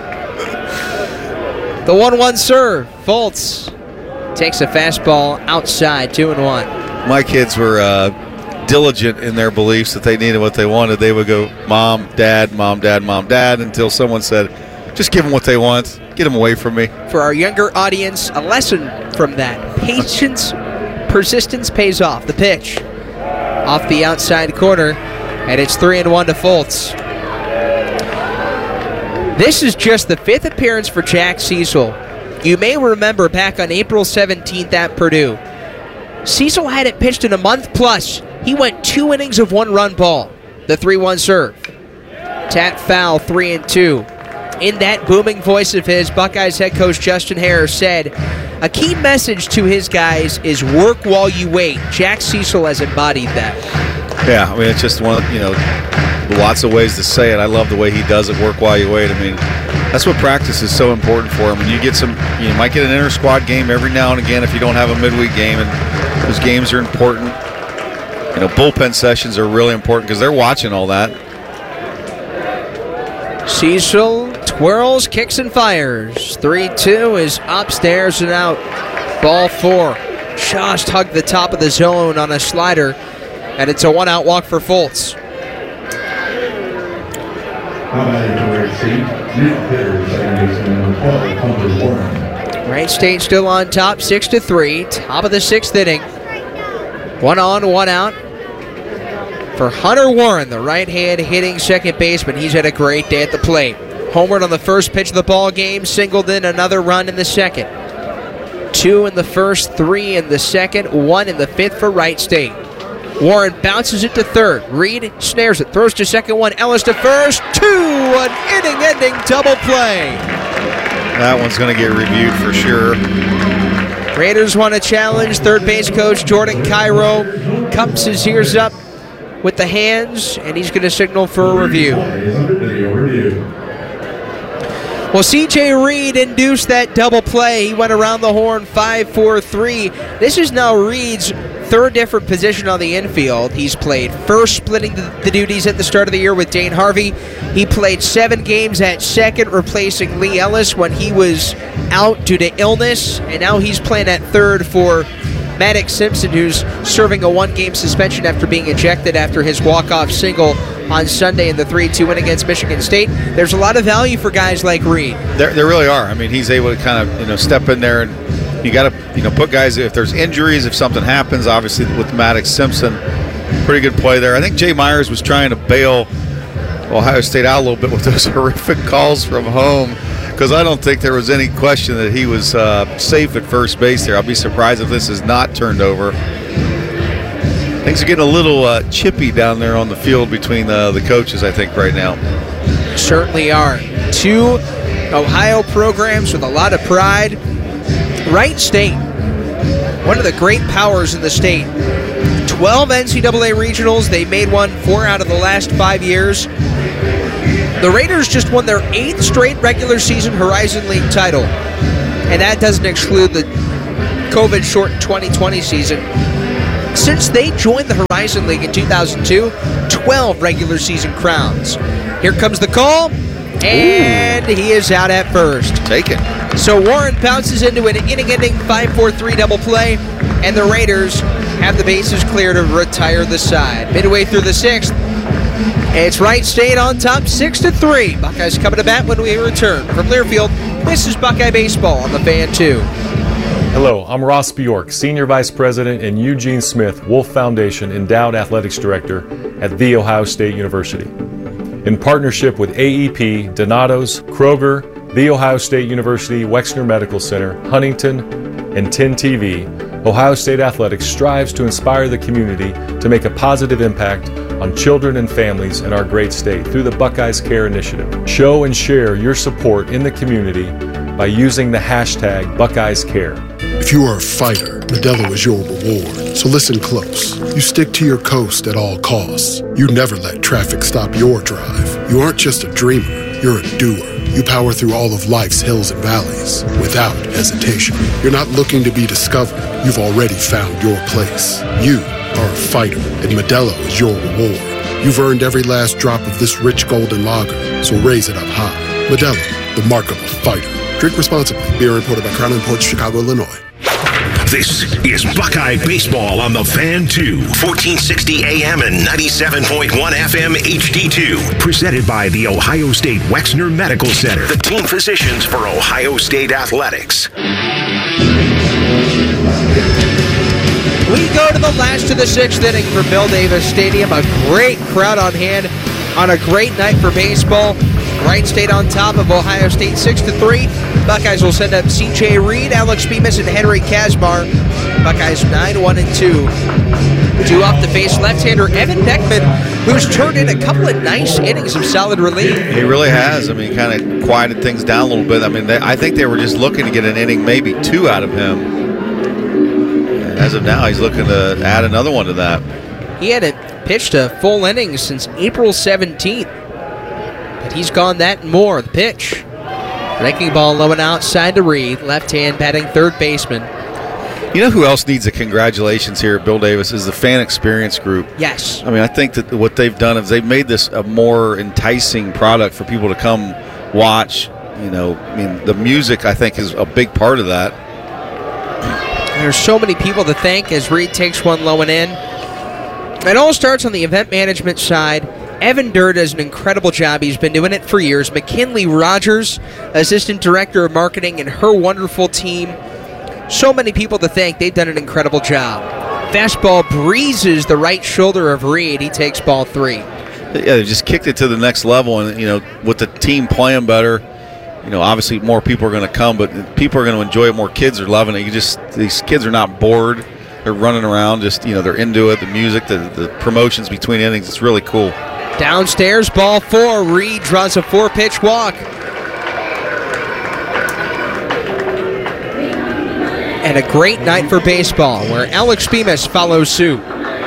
The one one serve. Fultz takes a fastball outside, two and one. My kids were uh, diligent in their beliefs that they needed what they wanted. They would go, Mom, Dad, Mom, Dad, Mom, Dad, until someone said, just give them what they want. Get them away from me. For our younger audience, a lesson from that. Patience, persistence pays off. The pitch off the outside corner, and it's three and one to Fultz. This is just the fifth appearance for Jack Cecil. You may remember back on April seventeenth at Purdue, Cecil had it pitched in a month plus. He went two innings of one-run ball. The three one serve. Tap foul, three and two. In that booming voice of his, Buckeyes head coach Justin Hare said, a key message to his guys is work while you wait. Jack Cecil has embodied that. Yeah, I mean, it's just one, you know, lots of ways to say it. I love the way he does it, work while you wait. I mean, that's what practice is so important for him. And you get some, you might get an inter-squad game every now and again if you don't have a midweek game, and those games are important. You know, bullpen sessions are really important because they're watching all that. Cecil twirls, kicks, and fires. three two is upstairs and out. Ball four. Just hugged the top of the zone on a slider, and it's a one-out walk for Fultz. Wright State still on top, six to three. Top of the sixth inning. One on, one out. For Hunter Warren, the right-hand hitting second baseman. He's had a great day at the plate. Homered on the first pitch of the ball game, singled in another run in the second. Two in the first, three in the second, one in the fifth for Wright State. Warren bounces it to third. Reed snares it, throws to second, one. Ellis to first, two, an inning-ending double play. That one's going to get reviewed for sure. Raiders want to challenge. Third base coach Jordan Cairo cups his ears up with the hands, and he's going to signal for a review. Well, C J Reed induced that double play. He went around the horn five four three. This is now Reed's third different position on the infield. He's played first, splitting the, the duties at the start of the year with Dane Harvey. He played seven games at second, replacing Lee Ellis when he was out due to illness, and now he's playing at third for Maddox Simpson, who's serving a one-game suspension after being ejected after his walk-off single on Sunday in the three two win against Michigan State. There's a lot of value for guys like Reed. There, there really are. I mean, he's able to kind of, you know, step in there and, you got to you know put guys if there's injuries, if something happens. Obviously with Maddox Simpson, pretty good play there. I think Jay Myers was trying to bail Ohio State out a little bit with those horrific calls from home, because I don't think there was any question that he was uh, safe at first base there. I'll be surprised if this is not turned over. Things are getting a little uh, chippy down there on the field between uh, the coaches, I think, right now. Certainly are. Two Ohio programs with a lot of pride. Wright State, one of the great powers in the state. twelve N C double A regionals. They made one four out of the last five years. The Raiders just won their eighth straight regular season Horizon League title. And that doesn't exclude the COVID-shortened twenty twenty season. Since they joined the Horizon League in two thousand two, twelve regular season crowns. Here comes the call, and Ooh. He is out at first. Take it. So Warren bounces into an inning-ending five four three double play, and the Raiders have the bases clear to retire the side. Midway through the sixth, it's Wright State on top, six to three. Buckeyes coming to bat when we return from Learfield. This is Buckeye Baseball on the Fan two. Hello, I'm Ross Bjork, Senior Vice President and Eugene Smith, Wolf Foundation Endowed Athletics Director at The Ohio State University. In partnership with A E P, Donato's, Kroger, The Ohio State University Wexner Medical Center, Huntington, and ten T V, Ohio State Athletics strives to inspire the community to make a positive impact on children and families in our great state through the Buckeyes Care Initiative. Show and share your support in the community by using the hashtag Buckeyes Care. If you are a fighter, Modelo is your reward. So listen close. You stick to your coast at all costs. You never let traffic stop your drive. You aren't just a dreamer, you're a doer. You power through all of life's hills and valleys without hesitation. You're not looking to be discovered. You've already found your place. You are a fighter, and Modelo is your reward. You've earned every last drop of this rich golden lager, so raise it up high. Modelo, the mark of a fighter. Drink responsibly. Beer imported by Crown Imports, Chicago, Illinois. This is Buckeye Baseball on the Fan two, fourteen sixty A M and ninety-seven point one F M H D two. Presented by the Ohio State Wexner Medical Center, the team physicians for Ohio State Athletics. We go to the last of the sixth inning for Bill Davis Stadium. A great crowd on hand on a great night for baseball. Wright State on top of Ohio State six to three. Buckeyes will send up C J Reed, Alex Bemis, and Henry Kazmar. Buckeyes nine one and two. Due off the face left-hander Evan Beckman, who's turned in a couple of nice innings of solid relief. He really has. I mean, kind of quieted things down a little bit. I mean, they, I think they were just looking to get an inning, maybe two out of him. And as of now, he's looking to add another one to that. He hadn't pitched a full inning since April seventeenth. But he's gone that and more. The pitch. Breaking ball low and outside to Reed. Left hand batting third baseman. You know who else needs a congratulations here at Bill Davis is the fan experience group. Yes. I mean, I think that what they've done is they've made this a more enticing product for people to come watch. You know, I mean, the music, I think, is a big part of that. There's so many people to thank as Reed takes one low and in. It all starts on the event management side. Evan Durr does an incredible job. He's been doing it for years. McKinley Rogers, Assistant Director of Marketing, and her wonderful team. So many people to thank. They've done an incredible job. Fastball breezes the right shoulder of Reed. He takes ball three. Yeah, they just kicked it to the next level. And, you know, with the team playing better, you know, obviously more people are going to come, but people are going to enjoy it. More kids are loving it. You just, these kids are not bored. They're running around. Just, you know, they're into it. The music, the, the promotions between innings, it's really cool. Downstairs, ball four. Reed draws a four-pitch walk. And a great night for baseball, where Alex Bemis follows suit.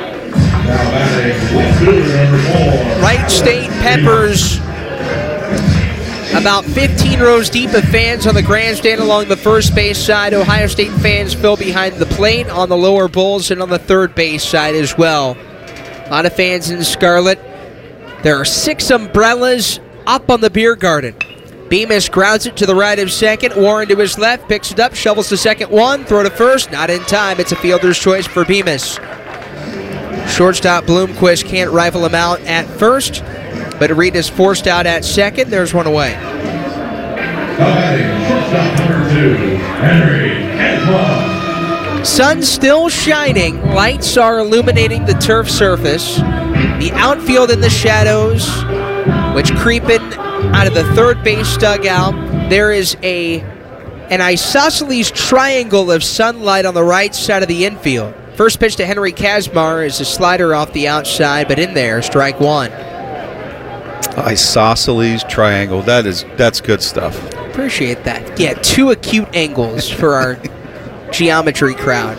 Wright State peppers about fifteen rows deep of fans on the grandstand along the first base side. Ohio State fans fill behind the plate on the lower bowls and on the third base side as well. A lot of fans in scarlet. There are six umbrellas up on the beer garden. Bemis grounds it to the right of second. Warren to his left, picks it up, shovels to second one, throw to first, not in time. It's a fielder's choice for Bemis. Shortstop Bloomquist can't rifle him out at first, but Reed is forced out at second. There's one away. Shortstop number two, Henry Kazmar. Sun still shining. Lights are illuminating the turf surface. The outfield in the shadows, which creep in out of the third base dugout. There is a an isosceles triangle of sunlight on the right side of the infield. First pitch to Henry Kazmar is a slider off the outside, but in there, strike one. Isosceles triangle. That is that's good stuff. Appreciate that. Yeah, two acute angles for our geometry crowd.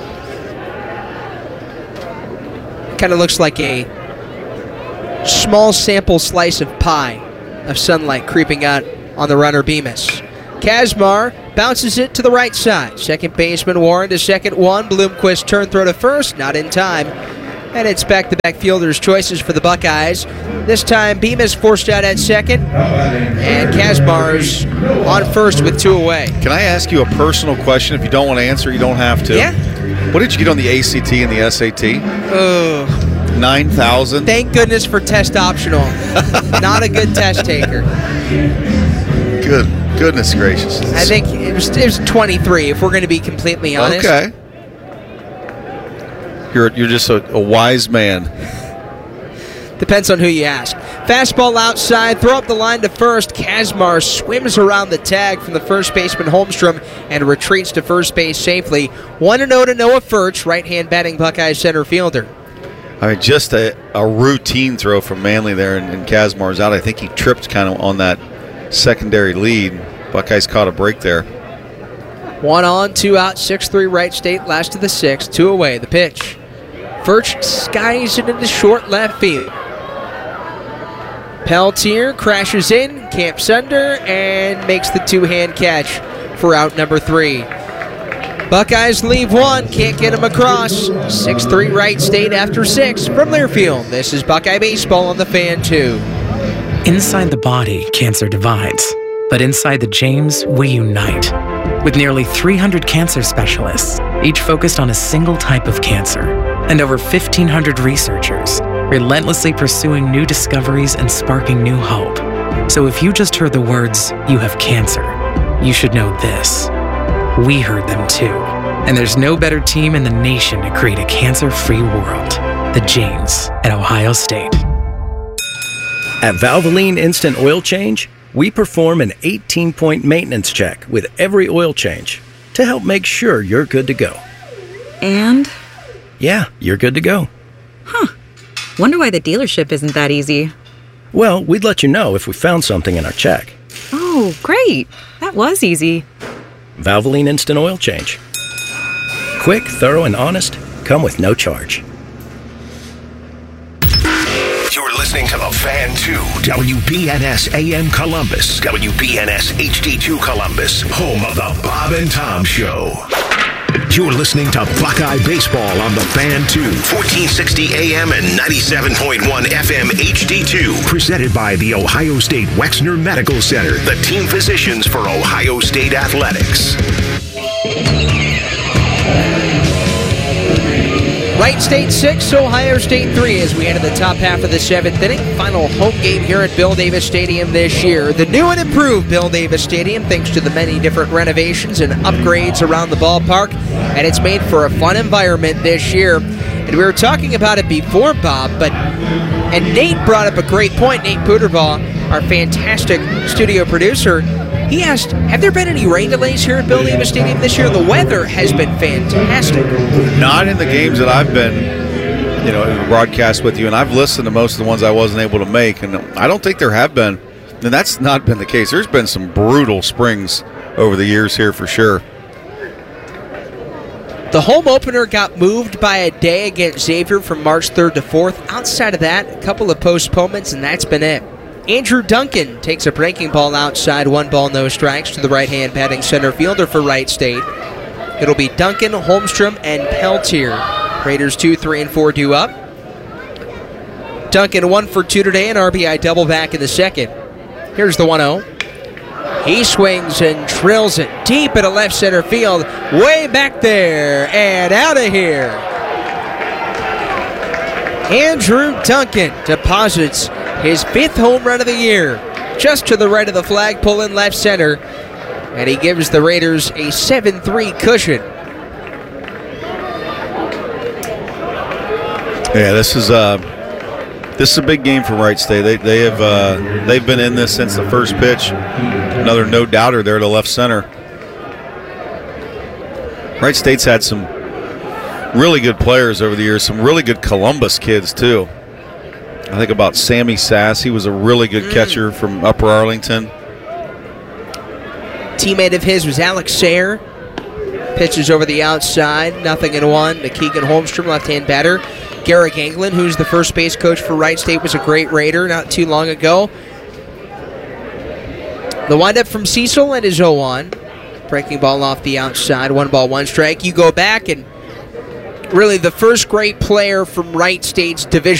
Kind of looks like a small sample slice of pie of sunlight creeping out on the runner Bemis. Kazmar bounces it to the right side. Second baseman Warren to second one. Bloomquist turn throw to first, not in time. And it's back-to-back fielders' choices for the Buckeyes. This time Bemis forced out at second, and Kazmar's on first with two away. Can I ask you a personal question? If you don't want to answer, you don't have to. Yeah. What did you get on the A C T and the S A T? Oh. nine thousand? Thank goodness for test optional. Not a good test taker. Good. Goodness gracious. I think it was, it was twenty-three, if we're going to be completely honest. Okay. You're you're just a, a wise man. Depends on who you ask. Fastball outside, throw up the line to first. Kazmar swims around the tag from the first baseman Holmstrom and retreats to first base safely. one and oh to Noah Furch, right-hand batting Buckeye center fielder. I mean, just a, a routine throw from Manley there, and, and Kazmar's out. I think he tripped kind of on that secondary lead. Buckeyes caught a break there. One on, two out, six three Wright State, last of the sixth, two away. The pitch. Furch skies it into short left field. Peltier crashes in, camps under, and makes the two-hand catch for out number three. Buckeyes leave one, can't get him across. six three Wright State after six from Learfield. This is Buckeye Baseball on the Fan two. Inside the body, cancer divides. But inside the James, we unite. With nearly three hundred cancer specialists, each focused on a single type of cancer, and over fifteen hundred researchers, relentlessly pursuing new discoveries and sparking new hope. So if you just heard the words, "you have cancer," you should know this. We heard them too. And there's no better team in the nation to create a cancer-free world. The James at Ohio State. At Valvoline Instant Oil Change, we perform an eighteen-point maintenance check with every oil change to help make sure you're good to go. And? Yeah, you're good to go. Huh. Wonder why the dealership isn't that easy. Well, we'd let you know if we found something in our check. Oh, great. That was easy. Valvoline Instant Oil Change. Quick, thorough, and honest, come with no charge. You're listening to The Fan two, W B N S A M Columbus, W B N S H D two Columbus, home of the Bob and Tom Show. You're listening to Buckeye Baseball on The Fan two, fourteen sixty A M and ninety-seven point one F M H D two. Presented by the Ohio State Wexner Medical Center, the team physicians for Ohio State Athletics. Wright State six, Ohio State three as we enter the top half of the seventh inning. Final home game here at Bill Davis Stadium this year. The new and improved Bill Davis Stadium, thanks to the many different renovations and upgrades around the ballpark, and it's made for a fun environment this year. And we were talking about it before, Bob, but and Nate brought up a great point. Nate Puderbaugh, our fantastic studio producer, he asked, have there been any rain delays here at Bill Davis Stadium this year? The weather has been fantastic. Not in the games that I've been, you know, broadcast with you, and I've listened to most of the ones I wasn't able to make, and I don't think there have been. And that's not been the case. There's been some brutal springs over the years here for sure. The home opener got moved by a day against Xavier from March third to fourth. Outside of that, a couple of postponements, and that's been it. Andrew Duncan takes a breaking ball outside, one ball, no strikes to the right-hand batting center fielder for Wright State. It'll be Duncan, Holmstrom, and Peltier. Raiders two, three, and four due up. Duncan one for two today, an R B I double back in the second. Here's the one oh. He swings and drills it deep into left center field, way back there, and out of here. Andrew Duncan deposits his fifth home run of the year, just to the right of the flagpole in left center, and he gives the Raiders a seven three cushion Yeah, this is uh, this is a big game for Wright State. They they have uh, they've been in this since the first pitch. Another no doubter there to left center. Wright State's had some really good players over the years. Some really good Columbus kids too. I think about Sammy Sass. He was a really good mm. catcher from Upper Arlington. Teammate of his was Alex Sayre. Pitches over the outside, nothing in one to Keegan Holmstrom, left-hand batter. Garrick Anglin, who's the first base coach for Wright State, was a great Raider not too long ago. The windup from Cecil and his oh one. Breaking ball off the outside, one ball, one strike. You go back and really the first great player from Wright State's division